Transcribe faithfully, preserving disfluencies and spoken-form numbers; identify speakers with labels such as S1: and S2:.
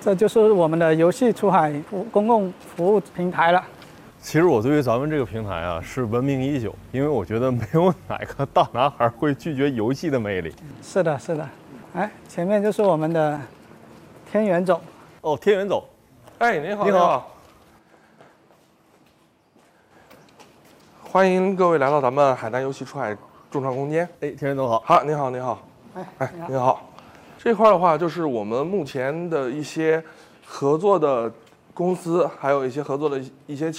S1: 这就是我们的游戏出海服公共服务平台了。
S2: 其实我对于咱们这个平台啊是闻名已久，因为我觉得没有哪个大男孩会拒绝游戏的魅力。
S1: 是的，是的。哎，前面就是我们的天元种。
S2: 哦，天元种。
S3: 哎，您好，
S2: 你好。
S3: 你好欢迎各位来到咱们海南游戏出海众创空间。
S2: 哎，天元总好。
S3: 好，您好，您好。
S1: 哎，
S3: 哎，您好。这块的话，就是我们目前的一些合作的公司，还有一些合作的一些企业。